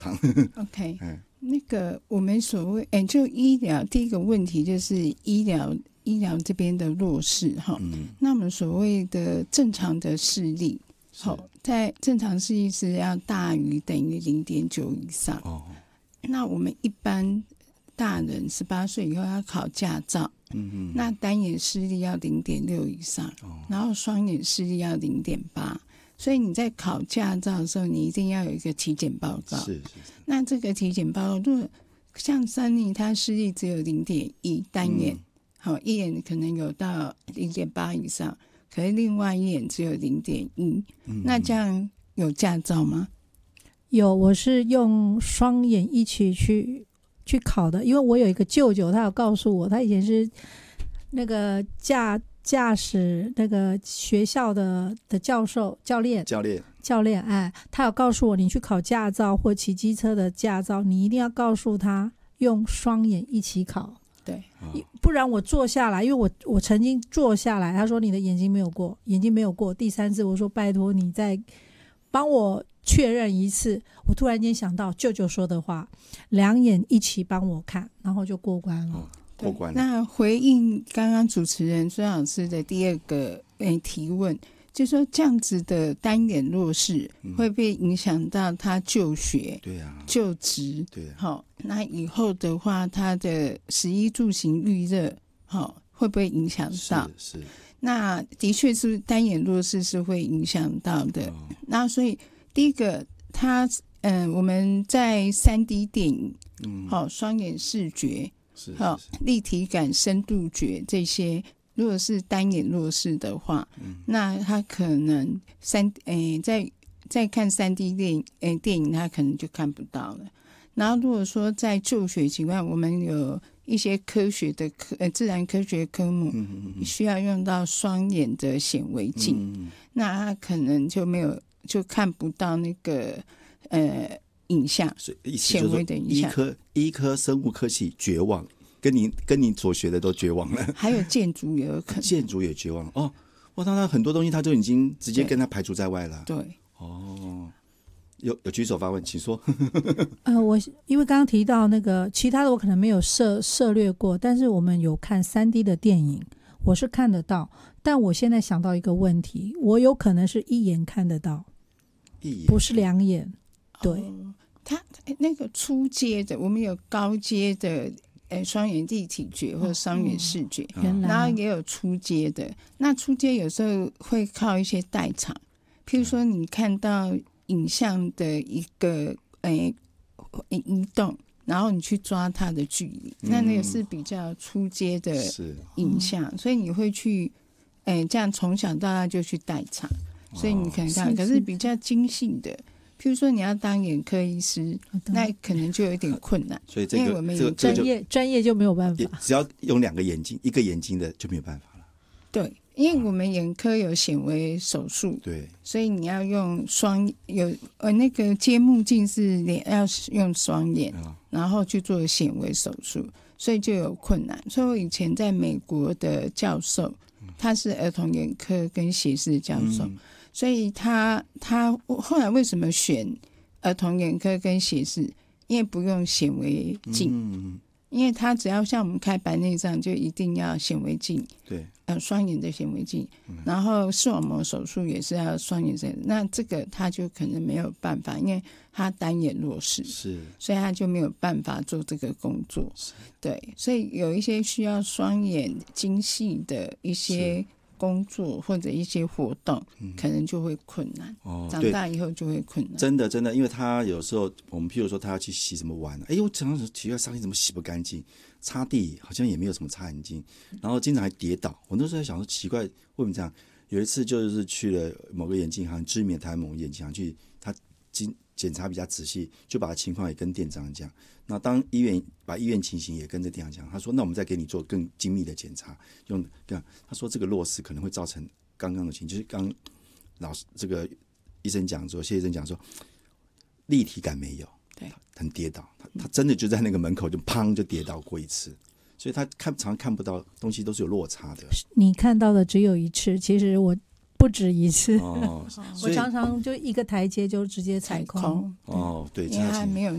OK， 那个我们所谓就医疗，第一个问题就是医疗这边的弱势哈。那我们所谓的正常的视力，在正常视力是要大于等于 0.9 以上。那我们一般大人18岁以后要考驾照，那单眼视力要 0.6 以上，然后双眼视力要 0.8。所以你在考驾照的时候，你一定要有一个体检报告。是。那这个体检报告，如果像Sunny他视力只有 0.1 单眼，一眼可能有到 0.8 以上，可是另外一眼只有 0.1，那这样有驾照吗？ 有，我是用双眼一起去考的，因为我有一个舅舅，他有告诉我，他以前是那个驾驶那个学校的教练，他有告诉我，你去考驾照或骑机车的驾照，你一定要告诉他用双眼一起考。 对， 不然我坐下来，因为我曾经坐下来，他说你的眼睛没有过，第3次我说拜托你再帮我确认一次。我突然间想到舅舅说的话，2眼一起帮我看，然后就过关了。 那回应刚刚主持人孙老师的第二个提问，就说这样子的单眼弱势会不会影响到他就学、就职？那以后的话，他的食衣住行娱乐，会不会影响到？是。那的确是单眼弱势是会影响到的。那所以第一个，我们在3D 电影，双眼视觉。立体感、深度觉这些，如果是单眼弱势的话，那他可能在看3D 电影，他可能就看不到了。然后如果说在就学情况，我们有一些科学的自然科学科目需要用到双眼的显微镜，那他可能就看不到那个影像，显微的影像。 医科生物科系绝望，跟你所学的都绝望了。 还有建筑也有可能， 建筑也绝望哦。他很多东西他就已经直接跟他排除在外了。 对， 有举手发问，请说。 我因为刚刚提到那个其他的我可能没有涉略过，但是我们有看3D 的电影，我是看得到。但我现在想到一个问题，我有可能是1眼看得到，不是2眼。对。 他那个初阶的，我们有高阶的双眼立体觉或者双眼视觉，然后也有初阶的。那初阶有时候会靠一些代偿，譬如说你看到影像的一个移动，然后你去抓它的距离，那个是比较初阶的影像，所以你会去这样从小到大就去代偿，所以你可能看，可是比较精细的。譬如说你要当眼科医师，那可能就有点困难， 所以因为我们有专业就没有办法， 只要用2个眼睛，一个眼睛的就没有办法了。 对，因为我们眼科有显微手术， 对， 所以你要用那个接目镜是要用双眼，然后去做显微手术，所以就有困难。所以我以前在美国的教授，他是儿童眼科跟斜视的教授。所以他后来为什么选儿童眼科跟斜视？因为不用显微镜，因为他只要像我们开白内障就一定要显微镜， 对， 双眼的显微镜，然后视网膜手术也是要双眼的，那这个他就可能没有办法，因为他单眼弱视，所以他就没有办法做这个工作，对，所以有一些需要双眼精细的一些工作或者一些活动，可能就会困难。长大以后就会困难。 真的，因为他有时候我们譬如说他要去洗什么碗，我常常奇怪上衣怎么洗不干净，擦地好像也没有什么擦眼睛，然后经常还跌倒。我那时候在想说奇怪为什么这样？有一次就是去了某个眼镜行，知名的台湾某眼镜行去，他检查比较仔细，就把情况也跟店长讲。那当把医院情形也跟着店长讲，他说那我们再给你做更精密的检查，他说这个弱视可能会造成刚刚的情形，就是刚老师这个医生讲说，谢医生讲说立体感没有，对，很跌倒，他真的就在那个门口就砰就跌倒过一次，所以他常看不到东西都是有落差的。 你看到的只有一次，其实我不止一次，我常常就一个台阶就直接踩空。 对， 因为他没有